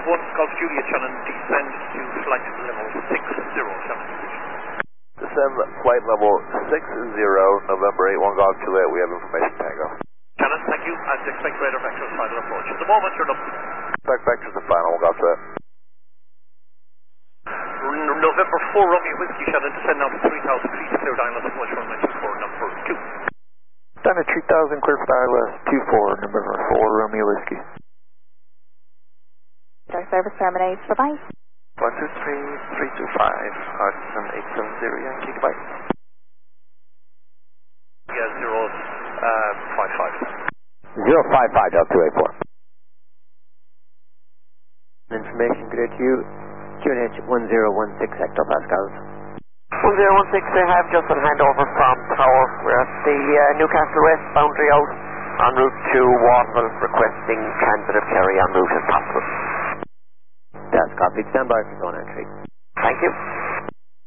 Golf Juliet, Shannon, descend to flight level 60, Shannon. Descend flight level 60, November 81 Golf Juliet, we have information, Tango. Shannon, thank you, and expect radar vectors final approach. At the moment, you're done. Expect vectors and final, Golf Juliet. November 4 Romeo Whiskey, Shannon, descend now to 3,000 feet, cleared island approach runway 24, number 2. Down at 3,000, clear for ILS 24, number 4 Romeo Whiskey. Our service terminates, bye-bye. 123, 325, Hudson 870, Yankee, goodbye. Yeah, 055. 055, Delta 284. Information good to you. QNH 1016 hectopascals. 1016, I have just been handover from Tower. We're at the Newcastle West boundary out en route to Waterville, requesting transitive ferry en route if possible. That's copied. Stand by for zone entry. Thank you.